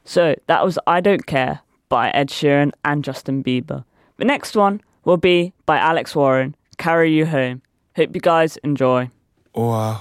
So that was I Don't Care by Ed Sheeran and Justin Bieber. The next one will be by Alex Warren, Carry You Home. Hope you guys enjoy. Oh,